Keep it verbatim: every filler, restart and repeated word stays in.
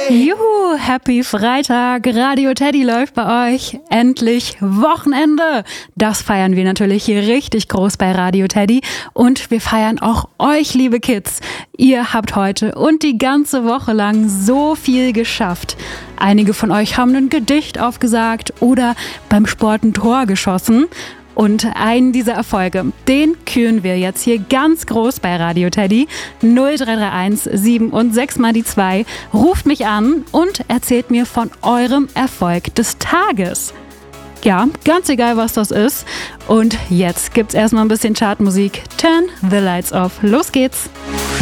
Juhu, happy Freitag, Radio Teddy läuft bei euch. Endlich Wochenende. Das feiern wir natürlich hier richtig groß bei Radio Teddy. Und wir feiern auch euch, liebe Kids. Ihr habt heute und die ganze Woche lang so viel geschafft. Einige von euch haben ein Gedicht aufgesagt oder beim Sport ein Tor geschossen. Und einen dieser Erfolge, den küren wir jetzt hier ganz groß bei Radio Teddy. null drei drei eins sieben und sechs mal die zwei. Ruft mich an und erzählt mir von eurem Erfolg des Tages. Ja, ganz egal, was das ist. Und jetzt gibt's erstmal ein bisschen Chartmusik. Turn the lights off. Los geht's.